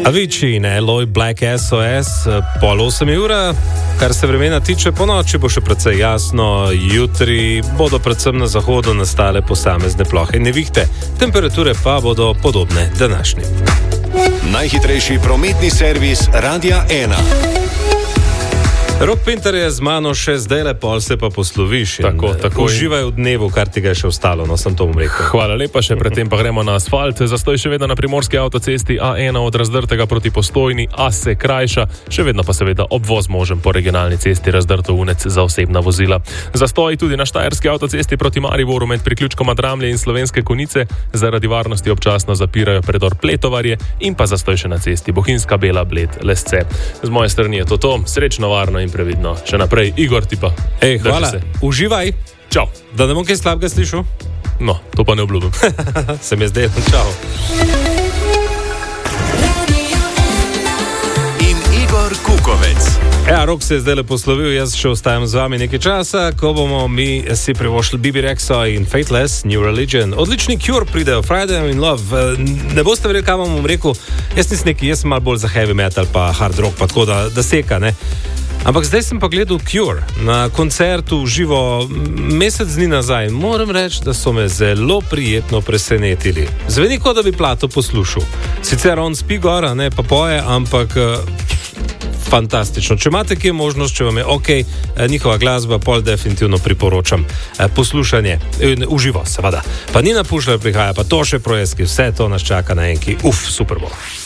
Avicii in Eloy Black SOS, pol 8 ura, kar se vremena tiče, po noči bo še precej jasno, jutri bodo predvsem na zahodu nastale posamezne plohe in nevihte, temperature pa bodo podobne današnjim. Najhitrejši prometni servis Radia 1. Rok Pinter je z mano še zdaj, pol se pa posloviš. Tako uživaj v dnevu, kar ti ga je še ostalo, no sem to bom rekel. Hvala lepa, še predtem pa gremo na asfalt. Zastoj še vedno na primorski avtocesti A1 od Razdrtega proti Postojni, a se krajša, še vedno pa seveda obvoz možen po regionalni cesti Razdrto-Unec za osebna vozila. Zastoj tudi na štajerski avtocesti proti Mariboru med priključkoma Dramlje in Slovenske Konjice, zaradi varnosti občasno zapirajo predor Pletovarje in pa zastoj še na cesti Bohinjska Bela Bled Lesce. Z moje strani je to. Srečno, varno in previdno. Še naprej, Igor ti pa. Hvala. Uživaj. Čau. Da ne bom kaj slabega slišal? No, to pa ne obljubim. Se mi je zdaj. Čau. In Igor Kukovec. Rok se je zdaj poslovil, jaz še ostajam z vami nekaj časa, ko bomo mi si privošli Bibi Rexha in Faithless, New Religion. Odlični Cure pridejo, Friday in Love. Ne boste verjeli, kaj vam bom rekel, jaz sem malo bolj za heavy metal pa hard rock, pa tako da seka, ne. Ampak zdaj sem pa gledal Cure na koncertu živo mesec dni nazaj. Moram reči, da so me zelo prijetno presenetili. Zveni, kot da bi plato poslušal. Sicer on spi gora, ne, pa poje, ampak fantastično. Če imate kje možnost, če vam je njihova glasba, pol definitivno priporočam poslušanje. Uživo, seveda. Pa Nina Pušlar prihaja, pa Toše Projeski, vse to nas čaka na enki. Super bo.